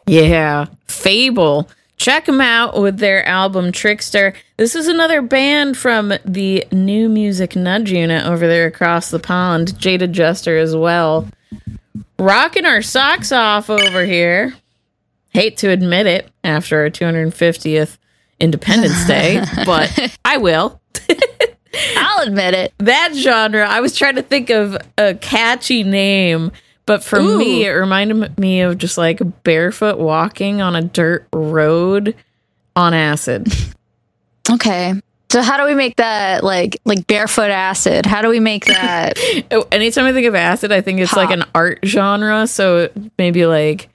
Yeah, Fable. Check them out with their album Trickster. This is another band from the New Music Nudge unit over there across the pond. Jada Jester as well. Rocking our socks off over here. Hate to admit it after our 250th Independence Day, but I will. I'll admit it. That genre, I was trying to think of a catchy name, but for me, it reminded me of just like barefoot walking on a dirt road on acid. Okay. So how do we make that like barefoot acid? How do we make that? Anytime I think of acid, I think it's like an art genre. So maybe like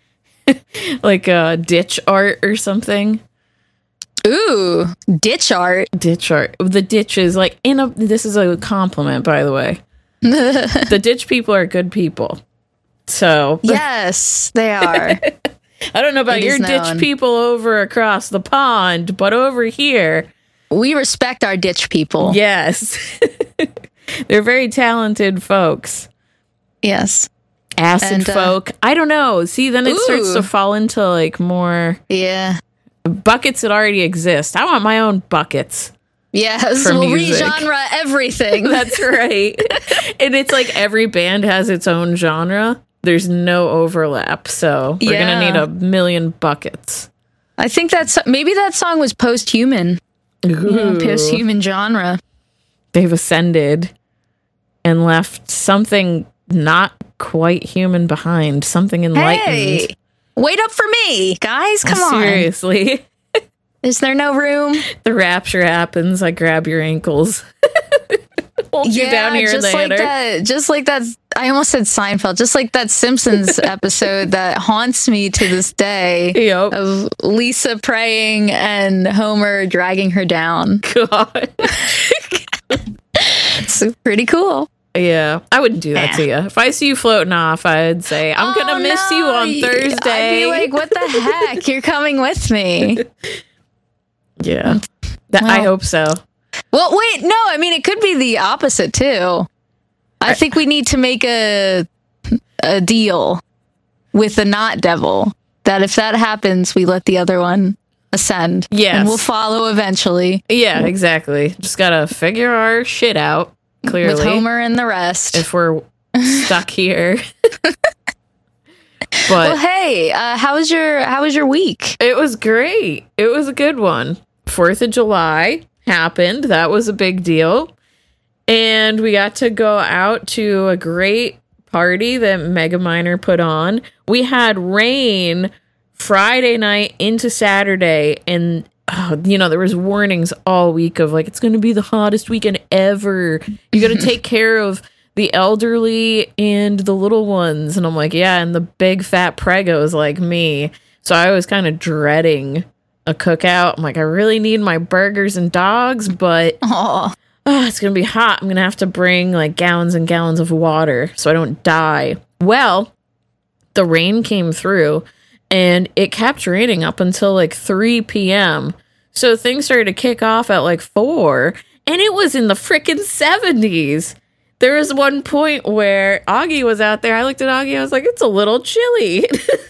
ditch art or something. Ooh, ditch art. Ditch art. The ditch is like this is a compliment, by the way. The ditch people are good people. So yes, they are. I don't know about your ditch people over across the pond, but over here, we respect our ditch people. Yes. They're very talented folks. Yes. Acid folk. I don't know. See, then it starts to fall into like more buckets that already exist. I want my own buckets. Yes, we'll re-genre everything. That's right. And it's like every band has its own genre. There's no overlap, so we're gonna need a million buckets. I think maybe that song was post-human. Post-human genre. They've ascended and left something not quite human behind. Something enlightened. Hey, wait up for me, guys. Come on. Seriously. Is there no room? The rapture happens. I grab your ankles. Hold you down here in the header. Just like that. I almost said Seinfeld. Just like that Simpsons episode that haunts me to this day of Lisa praying and Homer dragging her down. God. It's pretty cool. Yeah, I wouldn't do that to you. If I see you floating off, I'd say, I'm going to miss you on Thursday. I'd be like, what the heck? You're coming with me. Yeah. I hope so. Well, wait, no, I mean, it could be the opposite, too. I think we need to make a deal with the not devil that if that happens, we let the other one ascend. Yes. And we'll follow eventually. Yeah, exactly. Just got to figure our shit out, clearly. With Homer and the rest. If we're stuck here. Well, hey, how was your week? It was great. It was a good one. 4th of July happened. That was a big deal. And we got to go out to a great party that Mega Minor put on. We had rain Friday night into Saturday. And, there was warnings all week of like, it's going to be the hottest weekend ever. You got to take care of the elderly and the little ones. And I'm like, yeah, and the big fat pregos like me. So I was kind of dreading a cookout. I'm like, I really need my burgers and dogs, but it's going to be hot. I'm going to have to bring like gallons and gallons of water so I don't die. Well, the rain came through and it kept raining up until like 3 p.m. So things started to kick off at like 4 and it was in the freaking 70s. There was one point where Augie was out there. I looked at Augie. I was like, it's a little chilly.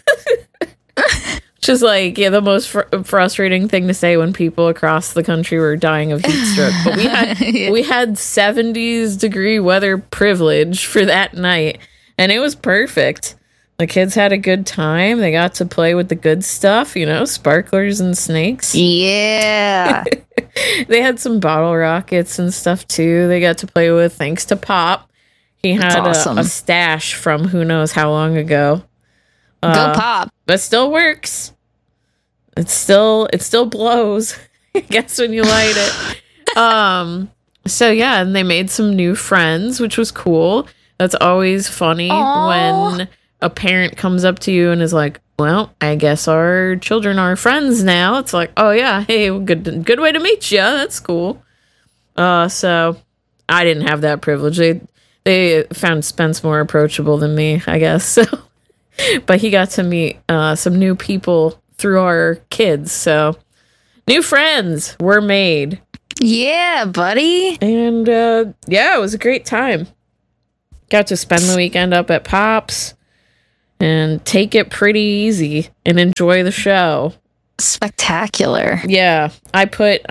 Which is like, the most frustrating thing to say when people across the country were dying of heat stroke. But we had 70s degree weather privilege for that night. And it was perfect. The kids had a good time. They got to play with the good stuff, sparklers and snakes. Yeah. They had some bottle rockets and stuff too. They got to play with, thanks to Pop. He had a stash from who knows how long ago. Go Pop. But still works. It still blows, I guess, when you light it. So yeah, and they made some new friends, which was cool. That's always funny when a parent comes up to you and is like, well, I guess our children are friends now. It's like, oh yeah, hey, good way to meet you. That's cool. So I didn't have that privilege. They found Spence more approachable than me, I guess. So, but he got to meet some new people through our kids. So new friends were made. Yeah, buddy. And it was a great time. Got to spend the weekend up at Pop's. and take it pretty easy and enjoy the show. Spectacular. Yeah, I put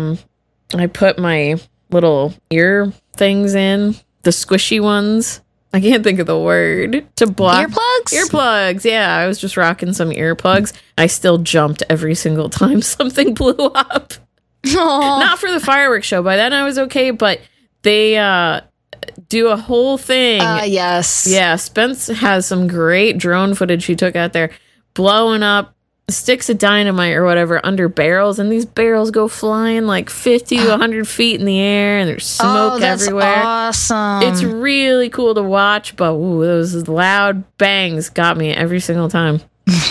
my little ear things in, the squishy ones. I can't think of the word to block. Earplugs. Yeah, I was just rocking some earplugs. I still jumped every single time something blew up. Aww. Not for the fireworks show. By then I was okay, but they do a whole thing. Yes. Yeah, Spence has some great drone footage he took out there, blowing up sticks of dynamite or whatever under barrels, and these barrels go flying like 50 to 100 feet in the air, and there's smoke everywhere. Awesome. It's really cool to watch, but ooh, those loud bangs got me every single time.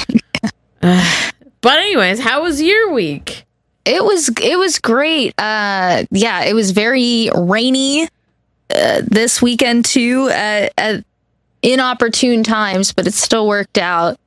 But anyways, how was your week? It was great. Yeah, it was very rainy this weekend too at inopportune times, but it still worked out.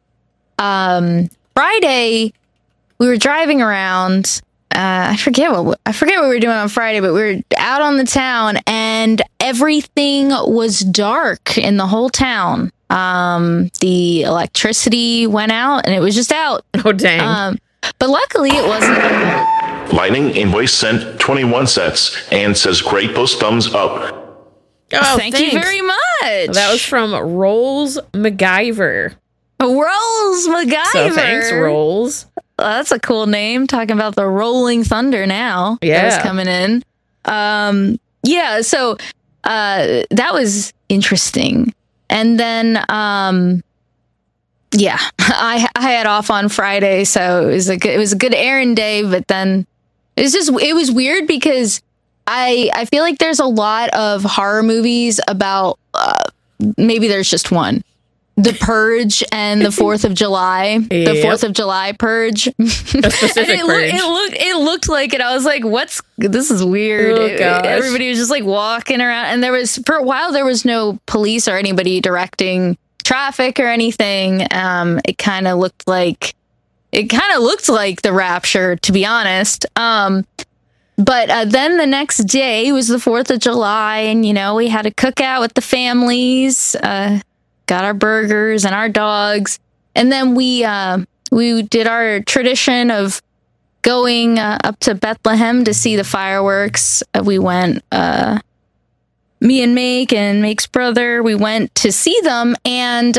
Friday, we were driving around. I forget what we were doing on Friday, but we were out on the town, and everything was dark in the whole town. The electricity went out, and it was just out. Oh dang! But luckily, it wasn't. Lightning invoice sent 21 sets and says great post thumbs up. Oh, thank you very much. That was from Rolls MacGyver. Rolls MacGyver. So thanks, Rolls. Well, that's a cool name. Talking about the rolling thunder now. Yeah. That was coming in. Yeah, so that was interesting. And then yeah, I had off on Friday, so it was a good errand day, but then it was weird because I feel like there's a lot of horror movies about maybe there's just one. The Purge and the 4th of July. Yep. The 4th of July Purge. A specific purge. It looked like it. I was like, this is weird. Oh, gosh. Everybody was just like walking around, and for a while there was no police or anybody directing traffic or anything. It kind of looked like the Rapture, to be honest. But then the next day was the 4th of July, and we had a cookout with the families. Got our burgers and our dogs, and then we did our tradition of going up to Bethlehem to see the fireworks. We went, me and Make and Make's brother, we went to see them, and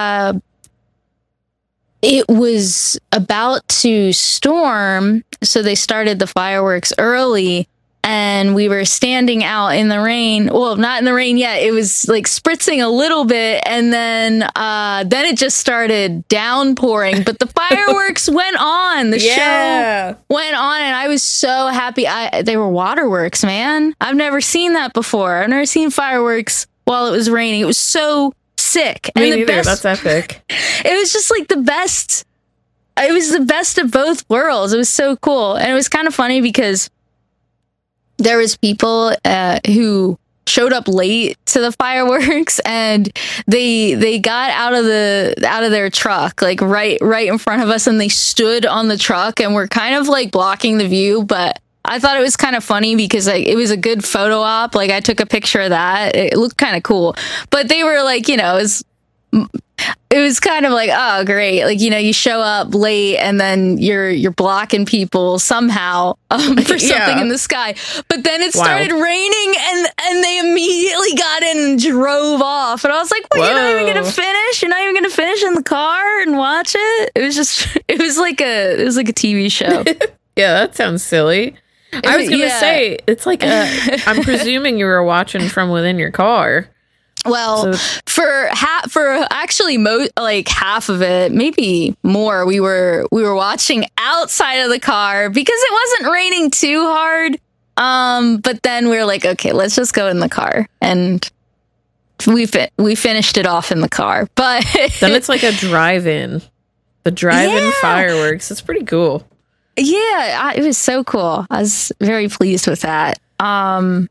it was about to storm, so they started the fireworks early. And we were standing out in the rain. Well, not in the rain yet. It was like spritzing a little bit. And then it just started downpouring. But the fireworks went on. The show went on. And I was so happy. They were waterworks, man. I've never seen that before. I've never seen fireworks while it was raining. It was so sick. Me neither. That's epic. It was just like the best. It was the best of both worlds. It was so cool. And it was kind of funny because there was people who showed up late to the fireworks, and they got out of their truck like right in front of us, and they stood on the truck and were kind of like blocking the view. But I thought it was kind of funny because like it was a good photo op. Like I took a picture of that. It looked kind of cool. But they were like, it was kind of like, oh, great. Like, you show up late and then you're blocking people somehow for something in the sky. But then it started raining and they immediately got in and drove off. And I was like, well, you're not even going to finish? You're not even going to finish in the car and watch it? It was like a TV show. Yeah, that sounds silly. I was going to say, it's like, I'm presuming you were watching from within your car. Well, for actually like half of it, maybe more, we were watching outside of the car because it wasn't raining too hard. But then we were like, okay, let's just go in the car, and we finished it off in the car. But then it's like a drive-in, fireworks. It's pretty cool. Yeah, it was so cool. I was very pleased with that. And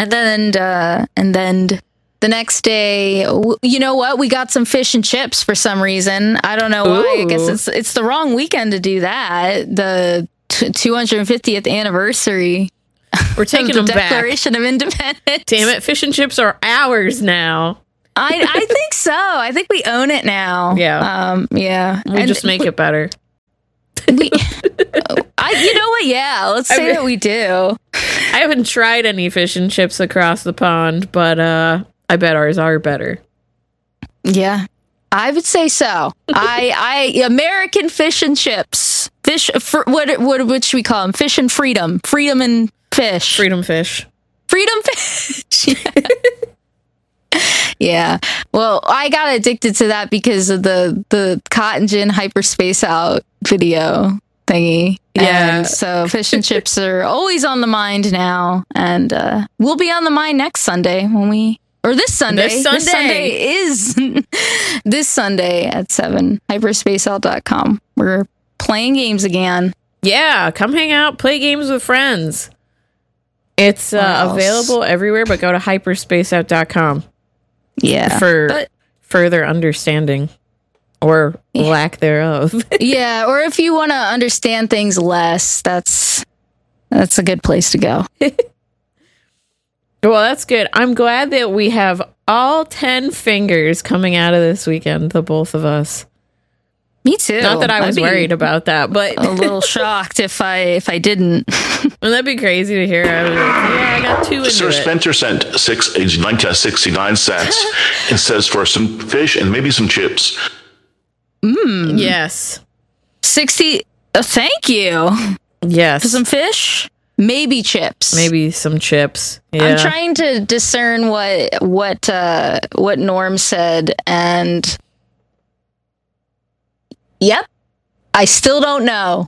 then. The next day, you know what? We got some fish and chips for some reason. I don't know why. I guess it's the wrong weekend to do that. The 250th anniversary. We're taking them back. Declaration of Independence. Damn it! Fish and chips are ours now. I think so. I think we own it now. Yeah. Yeah. We just make it better. You know what? Yeah, let's say that we do. I haven't tried any fish and chips across the pond, but I bet ours are better. Yeah, I would say so. American fish and chips, what should we call them? Fish and freedom, freedom and fish, freedom fish. Yeah. Well, I got addicted to that because of the Cotton Gin Hyperspace Out video thingy. Yeah. And so fish and chips are always on the mind now, and we'll be on the mind next Sunday this Sunday. This Sunday is this Sunday at 7. Hyperspaceout.com. We're playing games again. Yeah, come hang out, play games with friends. It's available everywhere, but go to hyperspaceout.com. Yeah. For further understanding or lack thereof. Yeah, or if you want to understand things less, that's a good place to go. Well, that's good. I'm glad that we have all 10 fingers coming out of this weekend, the both of us. Me too. Not that I was worried about that, but a little shocked if I didn't. Well, that'd be crazy to hear. I was like, yeah, I got 2 into Sir Spencer sent 69 sats and says for some fish and maybe some chips. Yes. 60. Thank you. Yes. For some fish, maybe chips. Maybe some chips. Yeah. I'm trying to discern what Norm said, and yep, I still don't know.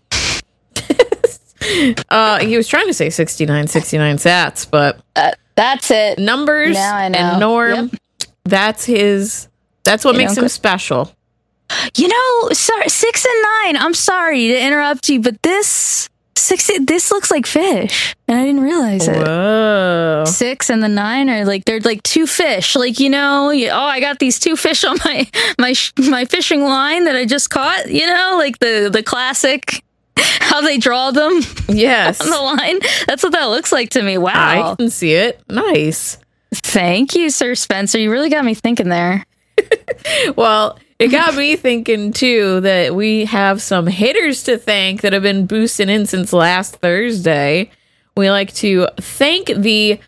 He was trying to say 69 sats, but that's it. Numbers now I know. And Norm, that's what makes him special. You know, 6 and 9. I'm sorry to interrupt you, but this looks like fish, and I didn't realize it. Whoa. 6 and the 9 are they're like 2 fish. Like, you know, I got these 2 fish on my fishing line that I just caught. You know, like the classic. How they draw them, yes, on the line. That's what that looks like to me. Wow, I can see it. Nice. Thank you, Sir Spencer. You really got me thinking there. Well, it got me thinking too that we have some hitters to thank that have been boosting in since last Thursday. We like to thank the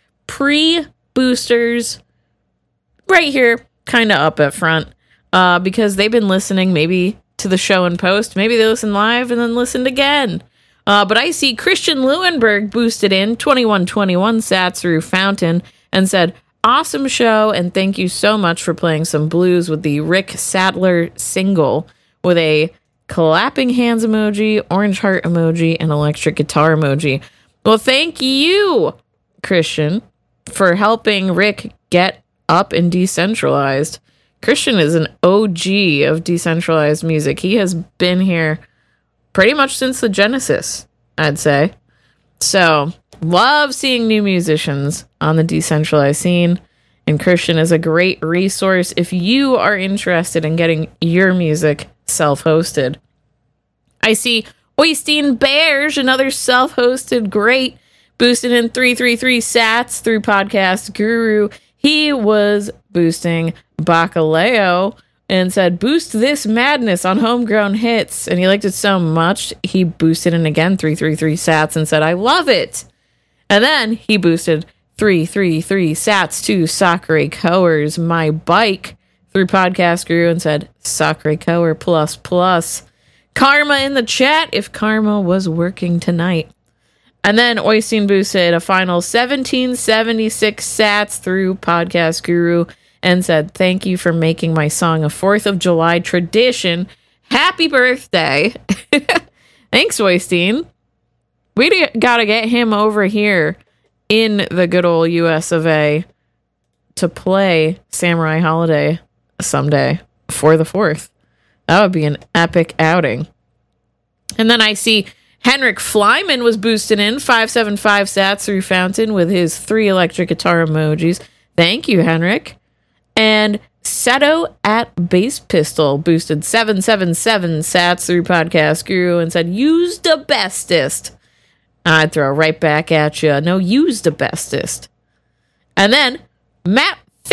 pre-boosters right here, kind of up at front, because they've been listening maybe to the show and post. Maybe they listen live and then listened again. But I see Christian Leuenberg boosted in 2121 sats through Fountain and said, awesome show, and thank you so much for playing some blues with the Rick Sadler single with a clapping hands emoji, orange heart emoji, and electric guitar emoji. Well, thank you, Christian, for helping Rick get up and decentralized. Christian is an OG of decentralized music. He has been here pretty much since the Genesis, I'd say. So, love seeing new musicians on the decentralized scene. And Christian is a great resource if you are interested in getting your music self-hosted. I see Oystein Bears, another self-hosted great, boosted in 333 sats through Podcast Guru. He was boosting Bacaleo and said, boost this madness on homegrown hits. And he liked it so much, he boosted in again 333 sats and said, I love it. And then he boosted 333 sats to Sakura Coer's My Bike through Podcast Guru and said, Sakura Coer plus plus. Karma in the chat if Karma was working tonight. And then Oystein boosted a final 1776 sats through Podcast Guru and said, thank you for making my song a 4th of July tradition. Happy birthday. Thanks, Oystein. We got to get him over here in the good old US of A to play Samurai Holiday someday for the 4th. That would be an epic outing. And then I see Henrik Flyman was boosted in 575 sats through Fountain with his 3 electric guitar emojis. Thank you, Henrik. And Seto at Bass Pistol boosted 777 sats through Podcast Guru and said, use the bestest. I'd throw right back at you. No, use the bestest. And then Matt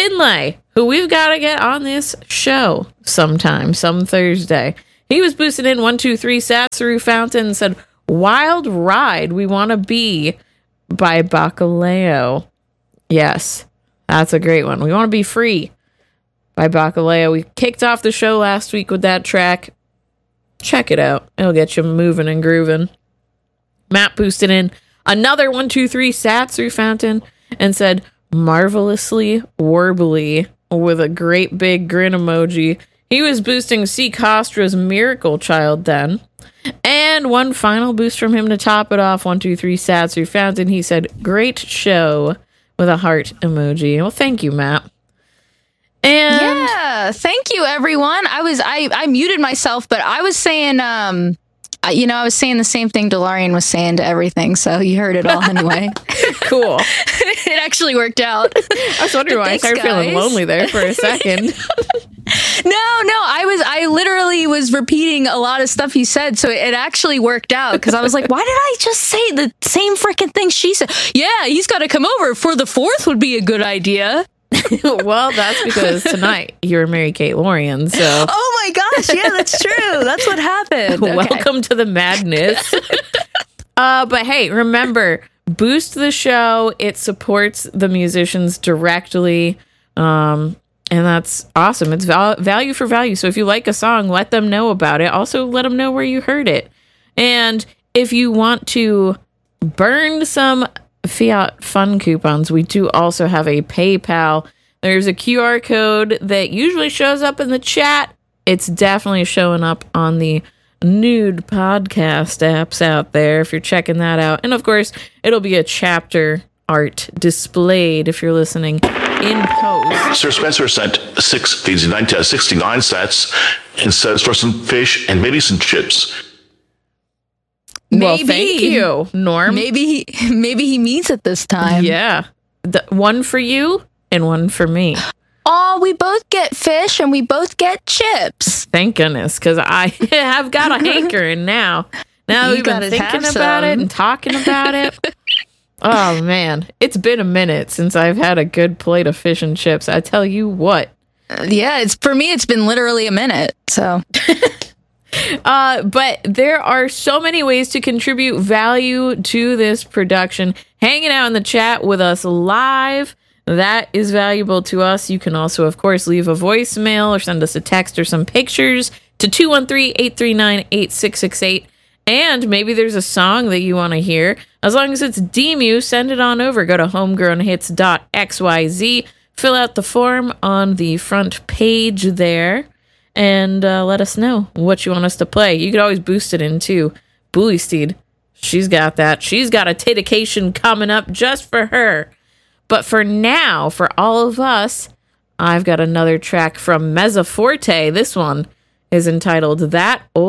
Finlay, who we've got to get on this show sometime, some Thursday. He was boosting in 123 Satsuru Fountain and said, Wild Ride, We Want to Be by Bacaleo. Yes, that's a great one. We Want to Be Free by Bacaleo. We kicked off the show last week with that track. Check it out. It'll get you moving and grooving. Matt boosted in another 123 Satsuru Fountain and said, Marvelously Warbly with a great big grin emoji. He was boosting C. Costra's Miracle Child then. And one final boost from him to top it off, 123 Satsuru Fountain. He said, great show with a heart emoji. Well, thank you, Matt. And yeah, thank you, everyone. I muted myself, but I was saying, I was saying the same thing DeLorean was saying to everything, so you heard it all anyway. Cool. It actually worked out. I was wondering why I started feeling lonely there for a second. No, I literally was repeating a lot of stuff you said, so it actually worked out, because I was like, why did I just say the same freaking thing she said? Yeah, he's got to come over for the 4th would be a good idea. Well, that's because tonight you're Mary-Kate Lorian, so... Oh my gosh, yeah, that's true. That's what happened. Okay. Welcome to the madness. But hey, remember, boost the show. It supports the musicians directly. And that's awesome. It's value for value. So if you like a song, let them know about it. Also, let them know where you heard it. And if you want to burn some Fiat Fun coupons, we do also have a PayPal. There's a QR code that usually shows up in the chat. It's definitely showing up on the nude podcast apps out there if you're checking that out. And of course, it'll be a chapter art displayed if you're listening in post. Sir Spencer sent 69 sets and says for some fish and maybe some chips. Well, thank you, Norm. Maybe he means it this time. Yeah. One for you and one for me. Oh, we both get fish and we both get chips. Thank goodness, because I have got a hankering now. Now we've been thinking about it and talking about it. Oh, man. It's been a minute since I've had a good plate of fish and chips. I tell you what. Yeah, for me, it's been literally a minute, so... But there are so many ways to contribute value to this production. Hanging out in the chat with us live, that is valuable to us. You can also, of course, leave a voicemail or send us a text or some pictures to 213-839-8668. And maybe there's a song that you want to hear. As long as it's Demu, send it on over. Go to homegrownhits.xyz. Fill out the form on the front page there. And let us know what you want us to play. You could always boost it in, too. Bully Steed, she's got that. She's got a titication coming up just for her. But for now, for all of us, I've got another track from Mezza Forte. This one is entitled That Old